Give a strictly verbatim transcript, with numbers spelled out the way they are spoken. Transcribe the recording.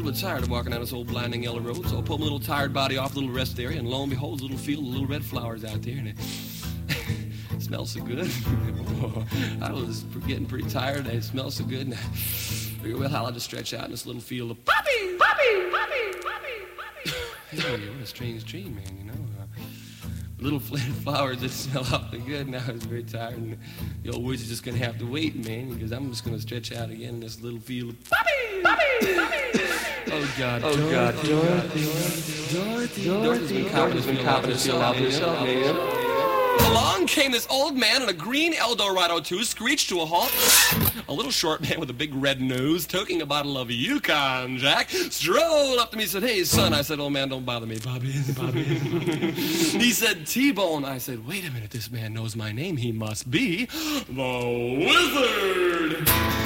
little bit tired of walking down this old blinding yellow road, so I pulled my little tired body off the little rest area, and lo and behold, a little field of little red flowers out there, and it smells so good. Oh, I was getting pretty tired, and it smells so good, and I figured, well, I'll just stretch out in this little field of poppy, poppy, poppy, poppy, poppy. Hey, what a strange dream, man, you know. Uh, little flowers that smell awfully good, and I was very tired, and the old woods are just going to have to wait, man, because I'm just going to stretch out again in this little field of poppy, poppy, poppy. Oh, God. Oh, God. Dorothy. Dorothy. Dorothy. Dorothy's been Dorothy's been copping this field out for herself, man. Along came this old man in a green Eldorado too, screeched to a halt. A little short man with a big red nose, toking a bottle of Yukon Jack, strolled up to me and said, "Hey, son." I said, "Old man, don't bother me, Bobby." Bobby. He said, "T-Bone." I said, "Wait a minute, this man knows my name. He must be the Wizard."